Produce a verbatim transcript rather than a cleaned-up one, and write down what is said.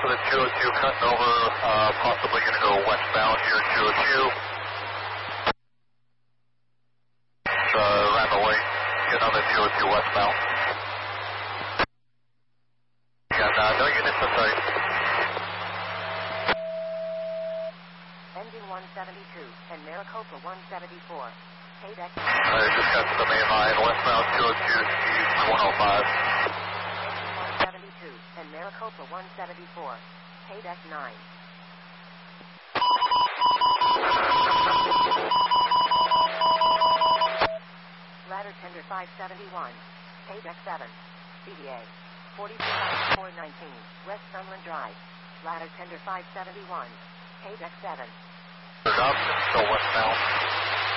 with a two oh two cutting over, uh, possibly going to go westbound here, two oh two. Uh, around the way, get on the two oh two westbound. And uh, no units in sight. Engine one seventy-two and Maricopa one seventy-four. K deck. I just got to the main line, westbound two oh two, speed one oh five. Engine one seventy-two and Maricopa one seventy-four. K deck nine. Ladder tender five seventy-one. K deck seven. C D A. forty-two four nineteen. West Sunland Drive. Ladder tender five seventy-one. K deck seven. Third option, still westbound.